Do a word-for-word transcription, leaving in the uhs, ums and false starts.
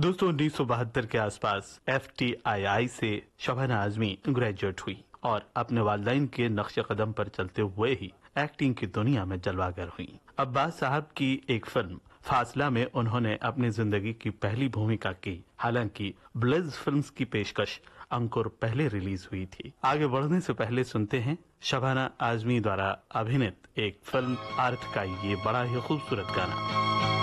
दोस्तों उन्नीस सौ बहत्तर के आसपास एफ टी आई आई से शबाना आजमी ग्रेजुएट हुई और अपने वालिदैन के नक्शे कदम पर चलते हुए ही एक्टिंग की दुनिया में जलवागर हुई। अब्बास साहब की एक फिल्म फासला में उन्होंने अपनी जिंदगी की पहली भूमिका की। हालांकि ब्लिज फिल्म्स की पेशकश अंकुर पहले रिलीज हुई थी। आगे बढ़ने से पहले सुनते हैं शबाना आजमी द्वारा अभिनीत एक फिल्म आर्ट का ये बड़ा ही खूबसूरत गाना।